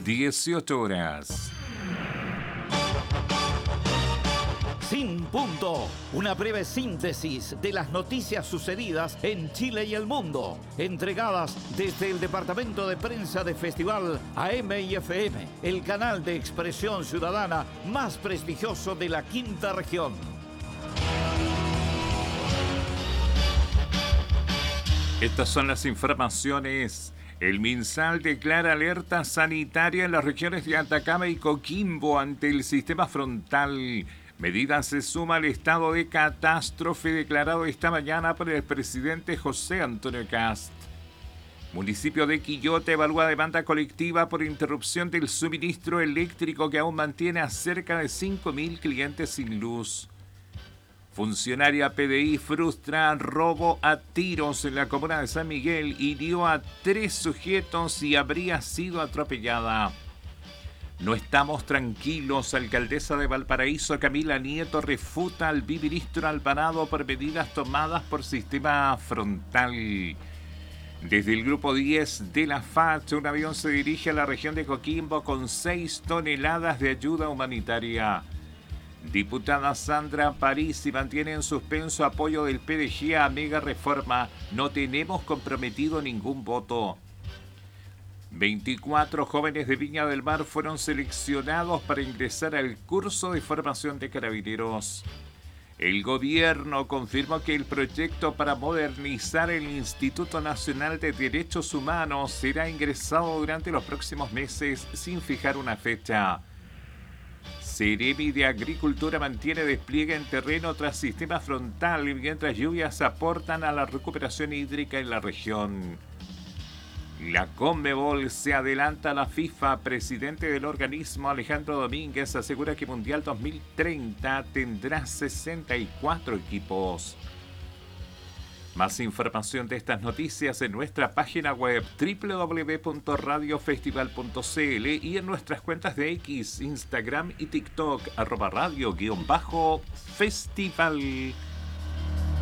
18 horas. Sin Punto, una breve síntesis de las noticias sucedidas en Chile y el mundo, entregadas desde el Departamento de Prensa de Festival AM y FM, el canal de expresión ciudadana más prestigioso de la quinta región. Estas son las informaciones. El MinSal declara alerta sanitaria en las regiones de Atacama y Coquimbo ante el sistema frontal. Medida se suma al estado de catástrofe declarado esta mañana por el presidente José Antonio Kast. Municipio de Quillota evalúa demanda colectiva por interrupción del suministro eléctrico que aún mantiene a cerca de 5.000 clientes sin luz. Funcionaria PDI frustra robo a tiros en la comuna de San Miguel, hirió a 3 sujetos y habría sido atropellada. No estamos tranquilos. Alcaldesa de Valparaíso, Camila Nieto, refuta al viceministro Alvarado por medidas tomadas por sistema frontal. Desde el grupo 10 de la FACH, un avión se dirige a la región de Coquimbo con 6 toneladas de ayuda humanitaria. Diputada Sandra Parisi mantiene en suspenso apoyo del PDG a mega reforma. No tenemos comprometido ningún voto. 24 jóvenes de Viña del Mar fueron seleccionados para ingresar al curso de formación de carabineros. El gobierno confirmó que el proyecto para modernizar el Instituto Nacional de Derechos Humanos será ingresado durante los próximos meses sin fijar una fecha. Ceremi de Agricultura mantiene despliegue en terreno tras sistema frontal mientras lluvias aportan a la recuperación hídrica en la región. La Conmebol se adelanta a la FIFA. Presidente del organismo, Alejandro Domínguez, asegura que Mundial 2030 tendrá 64 equipos. Más información de estas noticias en nuestra página web www.radiofestival.cl y en nuestras cuentas de X, Instagram y TikTok @radio_festival.